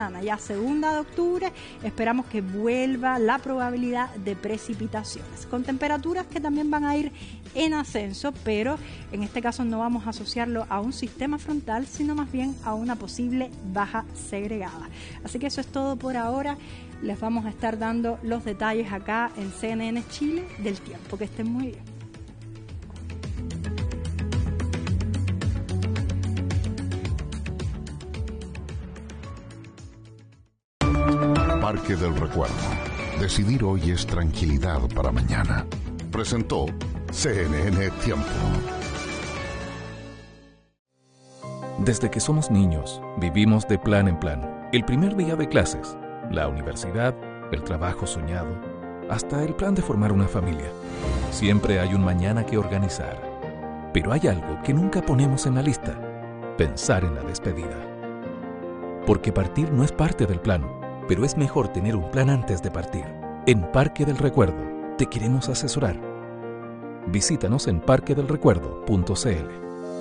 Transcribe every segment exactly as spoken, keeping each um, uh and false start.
Ya segunda de octubre esperamos que vuelva la probabilidad de precipitaciones, con temperaturas que también van a ir en ascenso, pero en este caso no vamos a asociarlo a un sistema frontal, sino más bien a una posible baja segregada. Así que eso es todo por ahora. Les vamos a estar dando los detalles acá en C N N Chile del tiempo. Que estén muy bien. Parque del Recuerdo. Decidir hoy es tranquilidad para mañana. Presentó C N N Tiempo. Desde que somos niños, vivimos de plan en plan. El primer día de clases, la universidad, el trabajo soñado, hasta el plan de formar una familia. Siempre hay un mañana que organizar. Pero hay algo que nunca ponemos en la lista: pensar en la despedida. Porque partir no es parte del plan, pero es mejor tener un plan antes de partir. En Parque del Recuerdo te queremos asesorar. Visítanos en parque del recuerdo punto c l.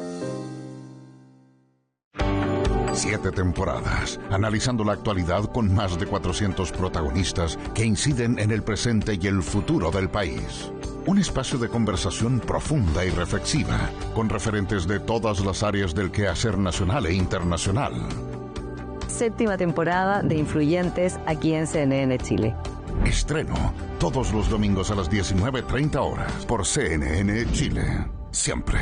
Siete temporadas, analizando la actualidad con más de cuatrocientos protagonistas que inciden en el presente y el futuro del país. Un espacio de conversación profunda y reflexiva, con referentes de todas las áreas del quehacer nacional e internacional. Séptima temporada de Influyentes aquí en C N N Chile. Estreno todos los domingos a las diecinueve treinta horas por C N N Chile. Siempre.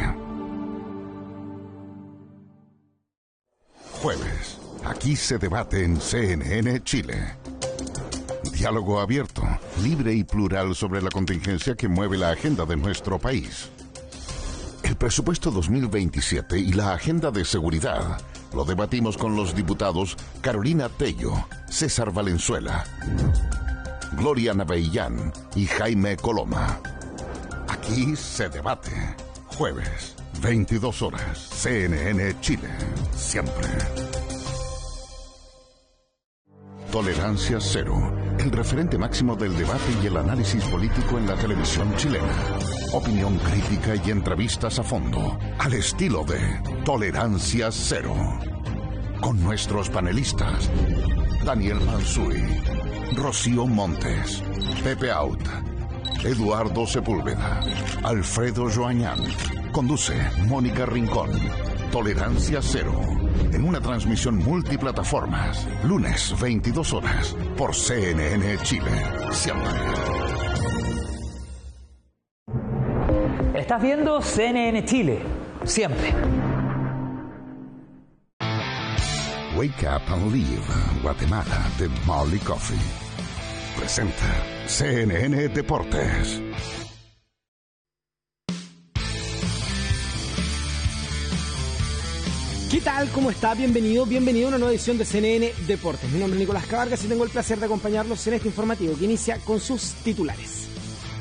Jueves. Aquí se debate en C N N Chile. Diálogo abierto, libre y plural sobre la contingencia que mueve la agenda de nuestro país. El presupuesto dos mil veintisiete y la agenda de seguridad lo debatimos con los diputados Carolina Tello, César Valenzuela, Gloria Navellán y Jaime Coloma. Aquí se debate. Jueves, veintidós horas, C N N Chile. Siempre. Tolerancia Cero, el referente máximo del debate y el análisis político en la televisión chilena. Opinión crítica y entrevistas a fondo, al estilo de Tolerancia Cero. Con nuestros panelistas: Daniel Manzui, Rocío Montes, Pepe Out, Eduardo Sepúlveda, Alfredo Joañán. Conduce Mónica Rincón. Tolerancia Cero, en una transmisión multiplataformas, lunes veintidós horas, por C N N Chile. Siempre. Estás viendo C N N Chile. Siempre. Wake Up and Live, Guatemala, de Marley Coffee. Presenta C N N Deportes. ¿Qué tal? ¿Cómo está? Bienvenido, bienvenido a una nueva edición de C N N Deportes. Mi nombre es Nicolás Cabargas y tengo el placer de acompañarlos en este informativo que inicia con sus titulares.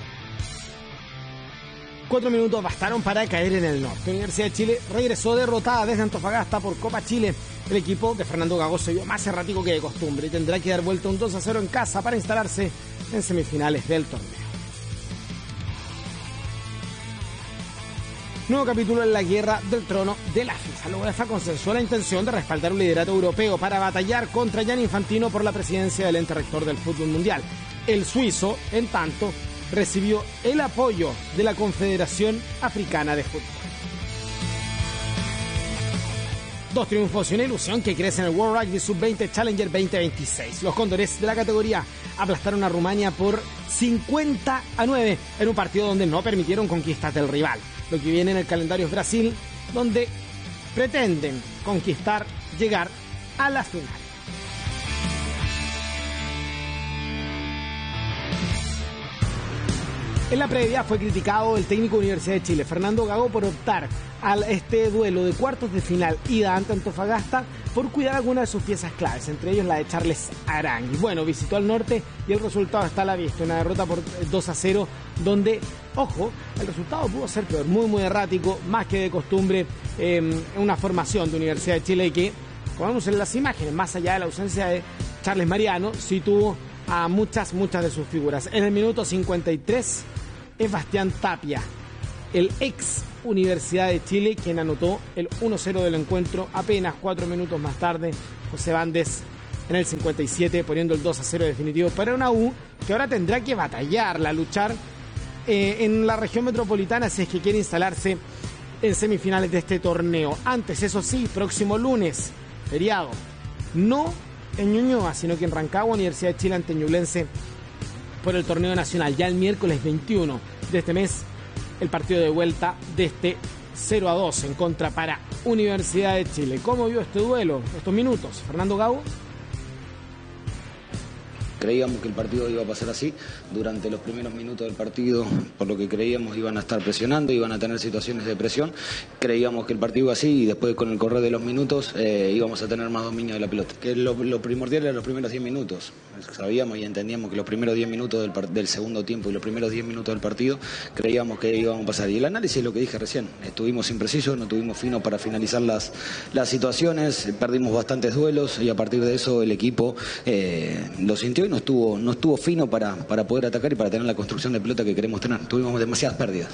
Cuatro minutos bastaron para caer en el norte. Universidad de Chile regresó derrotada desde Antofagasta por Copa Chile. El equipo de Fernando Gago se vio más errático que de costumbre y tendrá que dar vuelta un dos a cero en casa para instalarse en semifinales del torneo. Nuevo capítulo en la guerra del trono de la FIFA. La UEFA consensuó la intención de respaldar un liderato europeo para batallar contra Gianni Infantino por la presidencia del ente rector del fútbol mundial. El suizo, en tanto, recibió el apoyo de la Confederación Africana de Fútbol. Dos triunfos y una ilusión que crece en el World Rugby sub veinte Challenger veinte veintiséis. Los cóndores de la categoría aplastaron a Rumania por cincuenta a nueve en un partido donde no permitieron conquistas del rival. Lo que viene en el calendario es Brasil, donde pretenden conquistar, llegar a la final. En la previa fue criticado el técnico de Universidad de Chile, Fernando Gago, por optar a este duelo de cuartos de final ida ante Antofagasta por cuidar algunas de sus piezas claves, entre ellos la de Charles Arangui. Bueno, visitó al norte y el resultado está a la vista, una derrota por dos a cero, donde, ojo, el resultado pudo ser peor, muy muy errático, más que de costumbre, eh, una formación de Universidad de Chile que, como vemos en las imágenes, más allá de la ausencia de Charles Mariano, sí tuvo a muchas, muchas de sus figuras. En el minuto cincuenta y tres es Bastián Tapia, el ex Universidad de Chile, quien anotó el uno cero del encuentro. Apenas cuatro minutos más tarde, José Bandes en el cincuenta y siete, poniendo el dos a cero definitivo para una U que ahora tendrá que batallarla, luchar eh, en la región metropolitana si es que quiere instalarse en semifinales de este torneo. Antes, eso sí, próximo lunes, feriado, no en Ñuñoa, sino que en Rancagua, Universidad de Chile ante Ñublense por el torneo nacional. Ya el miércoles veintiuno de este mes, el partido de vuelta de este cero a dos en contra para Universidad de Chile. ¿Cómo vio este duelo, estos minutos, Fernando Gago? Creíamos que el partido iba a pasar así. Durante los primeros minutos del partido, por lo que creíamos, iban a estar presionando, iban a tener situaciones de presión. Creíamos que el partido iba así y después, con el correr de los minutos, eh, íbamos a tener más dominio de la pelota. Que lo, lo primordial era los primeros diez minutos. Sabíamos y entendíamos que los primeros diez minutos del, del segundo tiempo y los primeros diez minutos del partido creíamos que íbamos a pasar. Y el análisis es lo que dije recién. Estuvimos imprecisos, no tuvimos fino para finalizar las, las situaciones, perdimos bastantes duelos y a partir de eso el equipo eh, lo sintió y no estuvo, no estuvo fino para, para poder atacar y para tener la construcción de pelota que queremos tener. Tuvimos demasiadas pérdidas.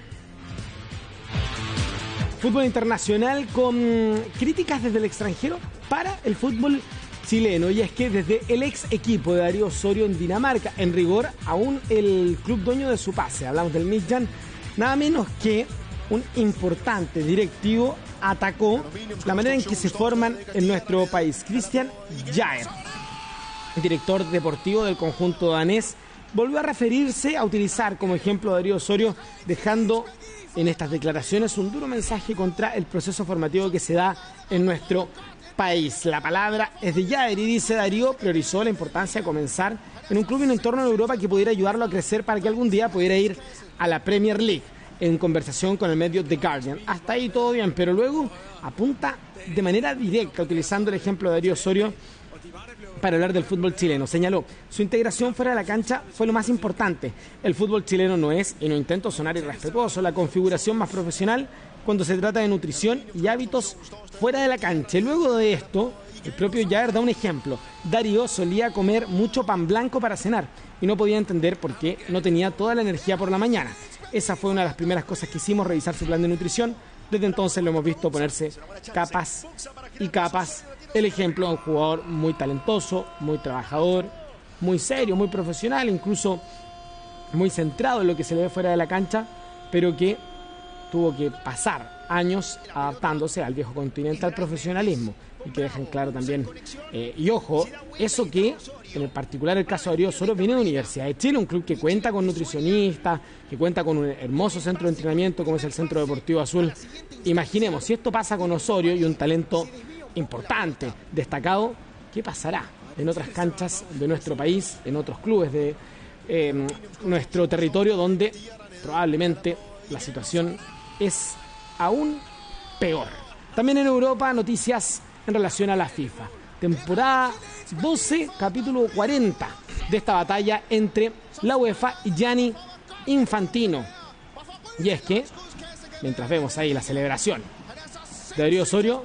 Fútbol internacional con críticas desde el extranjero para el fútbol chileno, y es que desde el ex equipo de Darío Osorio en Dinamarca, en rigor aún el club dueño de su pase, hablamos del Midtjylland, nada menos que un importante directivo atacó la manera en que se forman en nuestro país. Christian Jaer, director deportivo del conjunto danés, volvió a referirse, a utilizar como ejemplo a Darío Osorio, dejando en estas declaraciones un duro mensaje contra el proceso formativo que se da en nuestro país. La palabra es de Jaer y dice: Darío priorizó la importancia de comenzar en un club y un entorno en Europa que pudiera ayudarlo a crecer para que algún día pudiera ir a la Premier League, en conversación con el medio The Guardian. Hasta ahí todo bien, pero luego apunta de manera directa, utilizando el ejemplo de Darío Osorio, para hablar del fútbol chileno. Señaló: su integración fuera de la cancha fue lo más importante. El fútbol chileno no es, y no intento sonar irrespetuoso, la configuración más profesional cuando se trata de nutrición y hábitos fuera de la cancha. Y luego de esto, el propio Jaer da un ejemplo. Darío solía comer mucho pan blanco para cenar y no podía entender por qué no tenía toda la energía por la mañana. Esa fue una de las primeras cosas que hicimos, revisar su plan de nutrición. Desde entonces lo hemos visto ponerse capas y capas. El ejemplo de un jugador muy talentoso, muy trabajador, muy serio, muy profesional, incluso muy centrado en lo que se le ve fuera de la cancha, pero que tuvo que pasar años adaptándose al viejo continente, al profesionalismo, y que dejan claro también, eh, y ojo, eso que en el particular el caso de Darío Osorio viene de Universidad de Chile, un club que cuenta con nutricionistas, que cuenta con un hermoso centro de entrenamiento como es el Centro Deportivo Azul. Imaginemos, si esto pasa con Osorio y un talento importante, destacado, ¿qué pasará en otras canchas de nuestro país, en otros clubes de eh, nuestro territorio, donde probablemente la situación es aún peor? También en Europa, noticias en relación a la FIFA. Temporada doce, capítulo cuarenta de esta batalla entre la UEFA y Gianni Infantino. Y es que, mientras vemos ahí la celebración de Darío Osorio,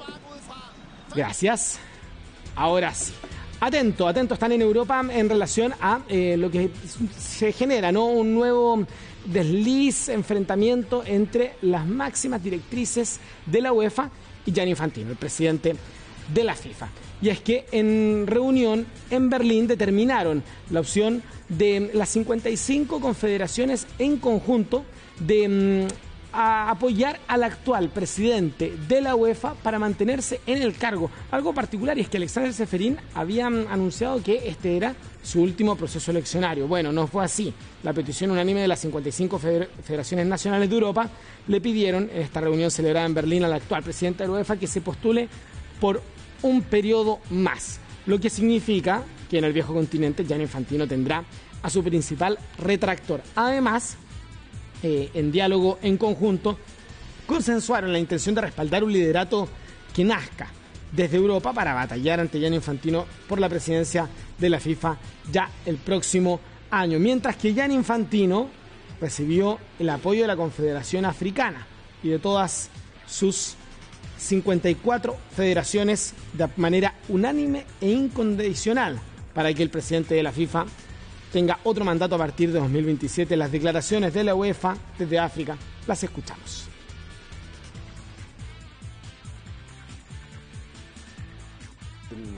gracias, ahora sí. Atento, atento están en Europa en relación a eh, lo que se genera, ¿no? Un nuevo desliz, enfrentamiento entre las máximas directrices de la UEFA y Gianni Infantino, el presidente de la FIFA. Y es que en reunión en Berlín determinaron la opción de las cincuenta y cinco confederaciones en conjunto de mm, a apoyar al actual presidente de la UEFA para mantenerse en el cargo. Algo particular, y es que Alexander Ceferín había anunciado que este era su último proceso eleccionario. Bueno, no fue así. La petición unánime de las cincuenta y cinco federaciones nacionales de Europa le pidieron en esta reunión celebrada en Berlín al actual presidente de la UEFA que se postule por un periodo más, lo que significa que en el viejo continente Gianni Infantino tendrá a su principal retractor. Además, eh, en diálogo en conjunto, consensuaron la intención de respaldar un liderato que nazca desde Europa para batallar ante Gianni Infantino por la presidencia de la FIFA ya el próximo año, mientras que Gianni Infantino recibió el apoyo de la Confederación Africana y de todas sus cincuenta y cuatro federaciones de manera unánime e incondicional para que el presidente de la FIFA tenga otro mandato a partir de dos mil veintisiete. Las declaraciones de la UEFA desde África las escuchamos.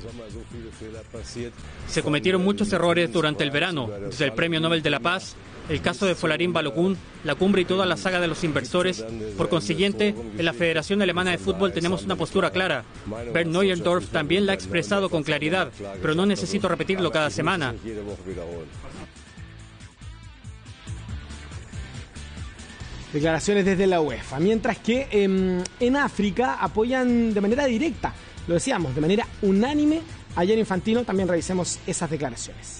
Se cometieron muchos errores durante el verano, desde el Premio Nobel de la Paz, el caso de Folarín Balogun, la cumbre y toda la saga de los inversores. Por consiguiente, en la Federación Alemana de Fútbol tenemos una postura clara. Bernd Neuendorf también la ha expresado con claridad, pero no necesito repetirlo cada semana. Declaraciones desde la UEFA. Mientras que eh, en África apoyan de manera directa, lo decíamos, de manera unánime a Gianni Infantino. También revisemos esas declaraciones.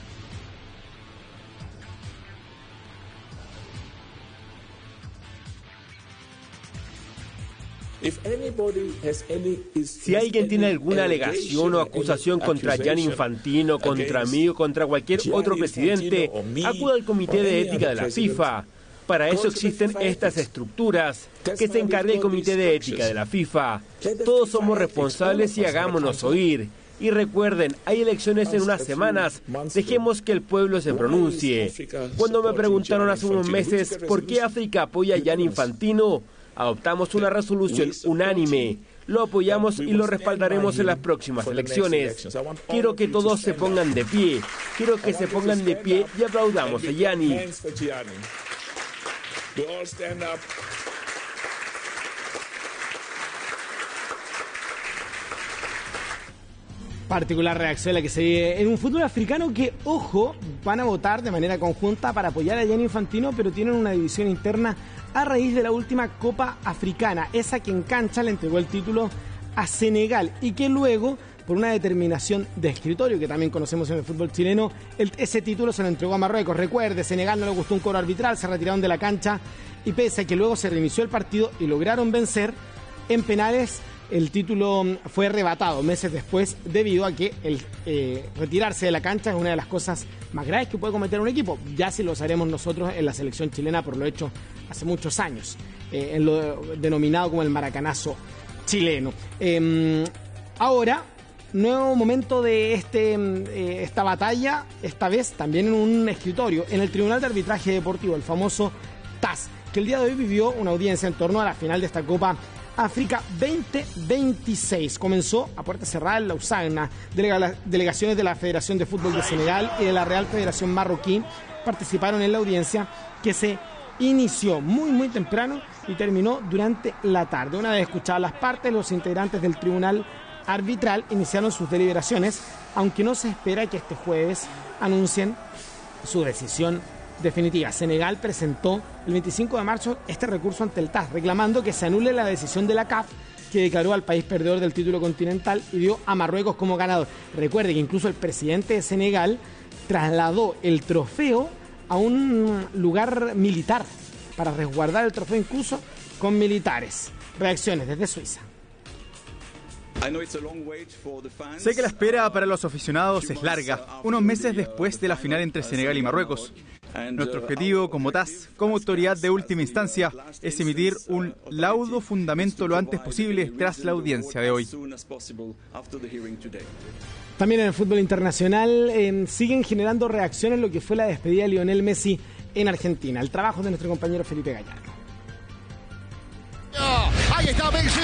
Si alguien tiene alguna alegación o acusación contra Gianni Infantino, contra mí o contra cualquier otro presidente, acuda al Comité de Ética de la FIFA. Para eso existen estas estructuras, que se encarga el Comité de Ética de la FIFA. Todos somos responsables y hagámonos oír. Y recuerden, hay elecciones en unas semanas, dejemos que el pueblo se pronuncie. Cuando me preguntaron hace unos meses por qué África apoya a Gianni Infantino, adoptamos una resolución unánime. Lo apoyamos y lo respaldaremos en las próximas elecciones. Quiero que todos se pongan de pie. Quiero que se pongan de pie y aplaudamos a Gianni. Particular reacción la que se vive en un fútbol africano que, ojo, van a votar de manera conjunta para apoyar a Gianni Infantino, pero tienen una división interna a raíz de la última Copa Africana, esa que en cancha le entregó el título a Senegal y que luego, por una determinación de escritorio que también conocemos en el fútbol chileno, el, ese título se lo entregó a Marruecos. Recuerde, Senegal no le gustó un cobro arbitral, se retiraron de la cancha y pese a que luego se reinició el partido y lograron vencer en penales, el título fue arrebatado meses después debido a que el eh, retirarse de la cancha es una de las cosas más graves que puede cometer un equipo. Ya si lo haremos nosotros en la selección chilena por lo hecho hace muchos años, eh, en lo denominado como el maracanazo chileno. Eh, ahora, nuevo momento de este, eh, esta batalla, esta vez también en un escritorio, en el Tribunal de Arbitraje Deportivo, el famoso T A S, que el día de hoy vivió una audiencia en torno a la final de esta Copa África veinte veintiséis. Comenzó a puerta cerrada en Lausana. Delega- delegaciones de la Federación de Fútbol de Senegal y de la Real Federación Marroquí participaron en la audiencia que se inició muy muy temprano y terminó durante la tarde. Una vez escuchadas las partes, los integrantes del tribunal arbitral iniciaron sus deliberaciones, aunque no se espera que este jueves anuncien su decisión definitiva. Senegal presentó el veinticinco de marzo este recurso ante el T A S, reclamando que se anule la decisión de la C A F que declaró al país perdedor del título continental y dio a Marruecos como ganador. Recuerde que incluso el presidente de Senegal trasladó el trofeo a un lugar militar para resguardar el trofeo incluso con militares. Reacciones desde Suiza. Sé que la espera para los aficionados es larga, unos meses después de la final entre Senegal y Marruecos. Nuestro objetivo como T A S, como autoridad de última instancia, es emitir un laudo fundamento lo antes posible tras la audiencia de hoy. También en el fútbol internacional eh, siguen generando reacciones lo que fue la despedida de Lionel Messi en Argentina. El trabajo de nuestro compañero Felipe Gallardo. ¡Ahí está Messi!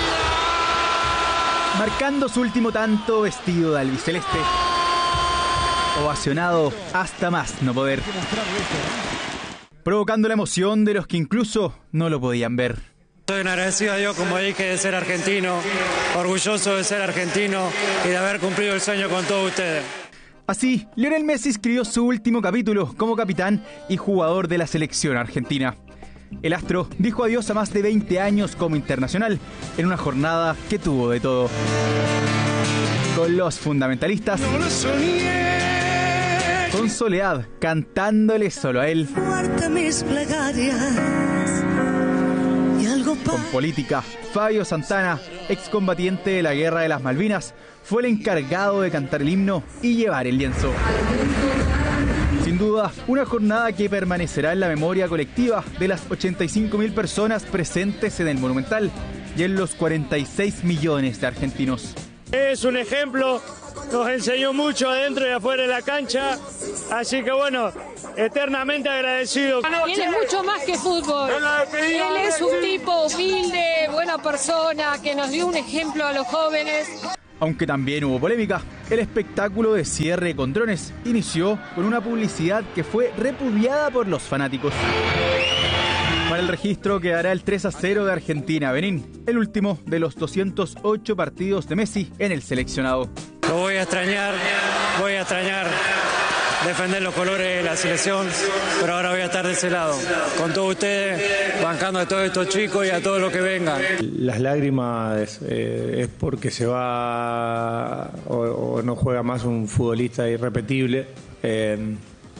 Marcando su último tanto vestido de albiceleste. Ovacionado hasta más no poder. Provocando la emoción de los que incluso no lo podían ver. Estoy agradecido a Dios, como dije, de ser argentino, orgulloso de ser argentino y de haber cumplido el sueño con todos ustedes. Así, Lionel Messi escribió su último capítulo como capitán y jugador de la selección argentina. El astro dijo adiós a más de veinte años como internacional en una jornada que tuvo de todo. Con los fundamentalistas, con Soledad cantándole solo a él, con política, Fabio Santana, excombatiente de la Guerra de las Malvinas, fue el encargado de cantar el himno y llevar el lienzo. Sin duda, una jornada que permanecerá en la memoria colectiva de las ochenta y cinco mil personas presentes en el Monumental y en los cuarenta y seis millones de argentinos. Es un ejemplo, nos enseñó mucho adentro y afuera de la cancha, así que bueno, eternamente agradecido. Tiene mucho más que fútbol. Él es un tipo humilde, buena persona, que nos dio un ejemplo a los jóvenes. Aunque también hubo polémica, el espectáculo de cierre con drones inició con una publicidad que fue repudiada por los fanáticos. Para el registro quedará el tres a cero de Argentina a Benín, el último de los doscientos ocho partidos de Messi en el seleccionado. Lo voy a extrañar, voy a extrañar defender los colores de la selección, pero ahora voy a estar de ese lado, con todos ustedes, bancando a todos estos chicos y a todos los que vengan. Las lágrimas eh, es porque se va o, o no juega más un futbolista irrepetible. Eh,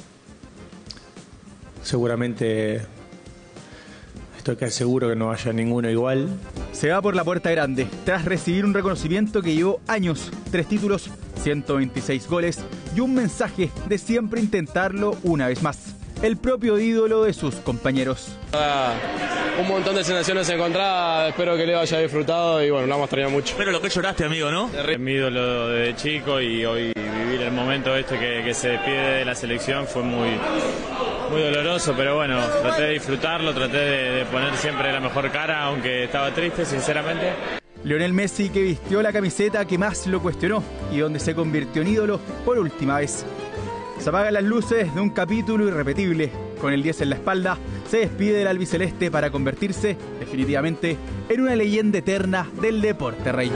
seguramente estoy casi seguro que no haya ninguno igual. Se va por la puerta grande, tras recibir un reconocimiento que llevó años, tres títulos, ciento veintiséis goles y un mensaje de siempre intentarlo una vez más. El propio ídolo de sus compañeros. Ah, un montón de sensaciones encontradas, espero que Leo haya disfrutado y bueno, lo hemos extrañado mucho. Pero lo que lloraste, amigo, ¿no? Es mi ídolo de chico y hoy vivir el momento este que, que se despide de la selección fue muy, muy doloroso, pero bueno, traté de disfrutarlo, traté de, de poner siempre la mejor cara, aunque estaba triste, sinceramente. Lionel Messi, que vistió la camiseta que más lo cuestionó y donde se convirtió en ídolo por última vez. Se apagan las luces de un capítulo irrepetible. Con el diez en la espalda, se despide del albiceleste para convertirse, definitivamente, en una leyenda eterna del deporte rey.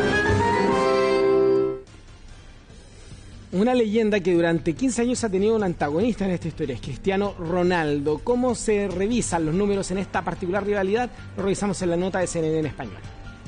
Una leyenda que durante quince años ha tenido un antagonista en esta historia, es Cristiano Ronaldo. ¿Cómo se revisan los números en esta particular rivalidad? Lo revisamos en la nota de C N N en español.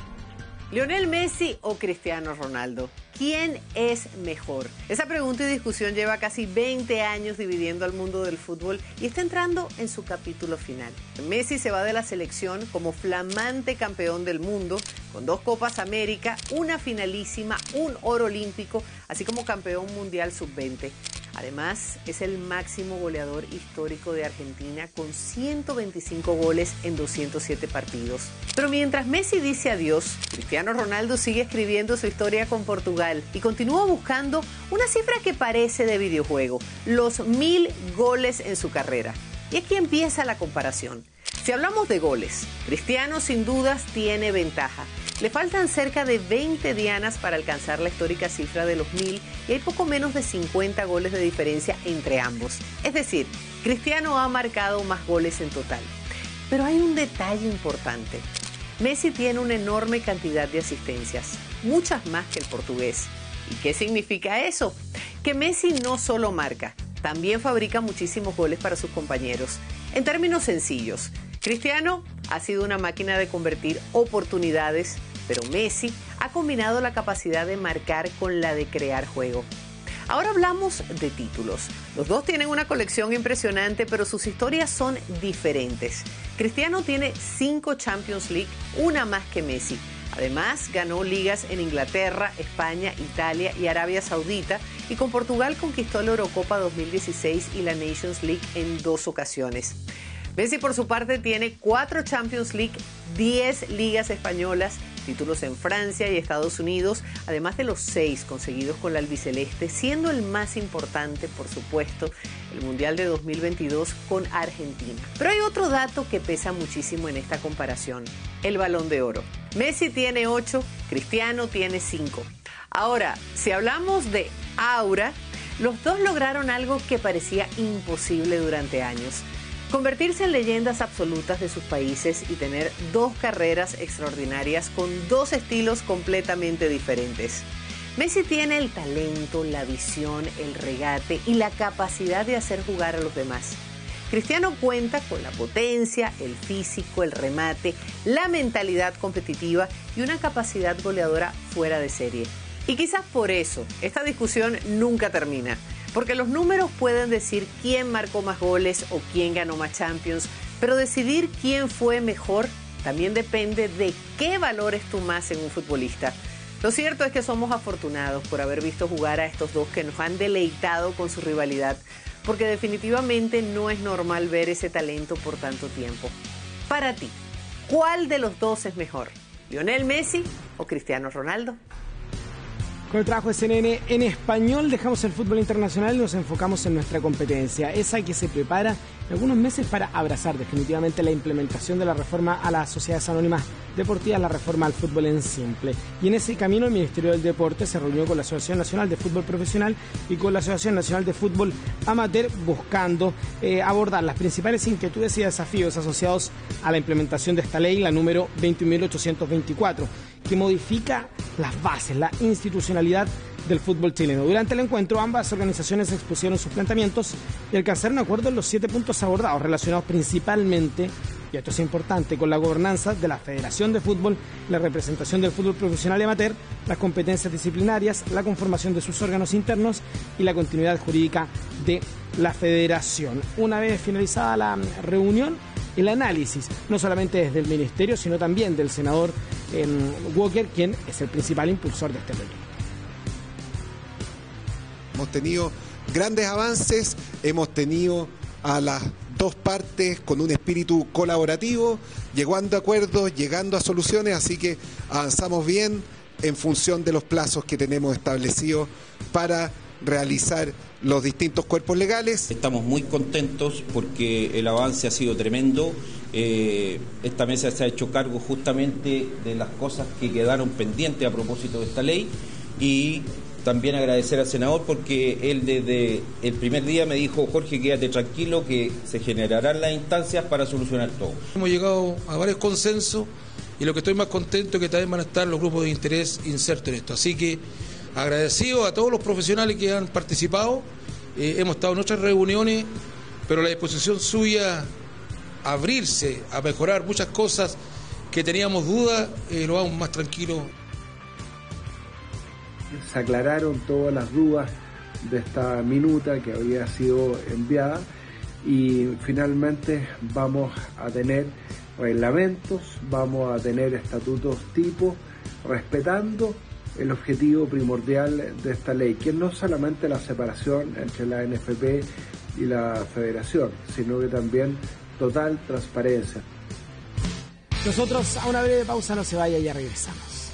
¿Lionel Messi o Cristiano Ronaldo? ¿Quién es mejor? Esa pregunta y discusión lleva casi veinte años dividiendo al mundo del fútbol y está entrando en su capítulo final. Messi se va de la selección como flamante campeón del mundo, con dos Copas América, una finalísima, un oro olímpico, así como campeón mundial sub veinte. Además, es el máximo goleador histórico de Argentina con ciento veinticinco goles en doscientos siete partidos. Pero mientras Messi dice adiós, Cristiano Ronaldo sigue escribiendo su historia con Portugal y continúa buscando una cifra que parece de videojuego, los mil goles en su carrera. Y aquí empieza la comparación. Si hablamos de goles, Cristiano sin dudas tiene ventaja. Le faltan cerca de veinte dianas para alcanzar la histórica cifra de los mil y hay poco menos de cincuenta goles de diferencia entre ambos. Es decir, Cristiano ha marcado más goles en total. Pero hay un detalle importante. Messi tiene una enorme cantidad de asistencias, muchas más que el portugués. ¿Y qué significa eso? Que Messi no solo marca, también fabrica muchísimos goles para sus compañeros. En términos sencillos, Cristiano ha sido una máquina de convertir oportunidades, pero Messi ha combinado la capacidad de marcar con la de crear juego. Ahora hablamos de títulos. Los dos tienen una colección impresionante, pero sus historias son diferentes. Cristiano tiene cinco Champions League, una más que Messi. Además, ganó ligas en Inglaterra, España, Italia y Arabia Saudita, y con Portugal conquistó la Eurocopa dos mil dieciséis y la Nations League en dos ocasiones. Messi, por su parte, tiene cuatro Champions League, diez ligas españolas, títulos en Francia y Estados Unidos, además de los seis conseguidos con la albiceleste, siendo el más importante, por supuesto, el Mundial de dos mil veintidós con Argentina. Pero hay otro dato que pesa muchísimo en esta comparación, el Balón de Oro. Messi tiene ocho, Cristiano tiene cinco. Ahora, si hablamos de aura, los dos lograron algo que parecía imposible durante años. Convertirse en leyendas absolutas de sus países y tener dos carreras extraordinarias con dos estilos completamente diferentes. Messi tiene el talento, la visión, el regate y la capacidad de hacer jugar a los demás. Cristiano cuenta con la potencia, el físico, el remate, la mentalidad competitiva y una capacidad goleadora fuera de serie. Y quizás por eso esta discusión nunca termina. Porque los números pueden decir quién marcó más goles o quién ganó más Champions, pero decidir quién fue mejor también depende de qué valores tú más en un futbolista. Lo cierto es que somos afortunados por haber visto jugar a estos dos que nos han deleitado con su rivalidad, porque definitivamente no es normal ver ese talento por tanto tiempo. Para ti, ¿cuál de los dos es mejor? ¿Lionel Messi o Cristiano Ronaldo? Con el trabajo de C N N en español dejamos el fútbol internacional y nos enfocamos en nuestra competencia, esa que se prepara en algunos meses para abrazar definitivamente la implementación de la reforma a las sociedades anónimas deportivas, la reforma al fútbol en simple. Y en ese camino el Ministerio del Deporte se reunió con la Asociación Nacional de Fútbol Profesional y con la Asociación Nacional de Fútbol Amateur buscando eh, abordar las principales inquietudes y desafíos asociados a la implementación de esta ley, la número veintiún mil ochocientos veinticuatro, que modifica las bases, la institucionalidad del fútbol chileno. Durante el encuentro, ambas organizaciones expusieron sus planteamientos y alcanzaron acuerdo en los siete puntos abordados, relacionados principalmente, y esto es importante, con la gobernanza de la Federación de Fútbol, la representación del fútbol profesional y amateur, las competencias disciplinarias, la conformación de sus órganos internos y la continuidad jurídica de la federación. Una vez finalizada la reunión, el análisis, no solamente desde el Ministerio, sino también del senador eh, Walker, quien es el principal impulsor de este proyecto. Hemos tenido grandes avances, hemos tenido a las dos partes con un espíritu colaborativo, llegando a acuerdos, llegando a soluciones, así que avanzamos bien en función de los plazos que tenemos establecidos para realizar los distintos cuerpos legales. Estamos muy contentos porque el avance ha sido tremendo. Eh, esta mesa se ha hecho cargo justamente de las cosas que quedaron pendientes a propósito de esta ley, y también agradecer al senador porque él desde el primer día me dijo: Jorge, quédate tranquilo que se generarán las instancias para solucionar todo. Hemos llegado a varios consensos y lo que estoy más contento es que también van a estar los grupos de interés insertos en esto. Así que agradecido a todos los profesionales que han participado. Eh, hemos estado en otras reuniones, pero la disposición suya a abrirse, a mejorar muchas cosas que teníamos dudas, eh, lo vamos más tranquilo. Se aclararon todas las dudas de esta minuta que había sido enviada y finalmente vamos a tener reglamentos, vamos a tener estatutos tipo, respetando el objetivo primordial de esta ley, que no solamente la separación entre la N F P y la Federación, sino que también total transparencia. Nosotros a una breve pausa, no se vaya, ya regresamos.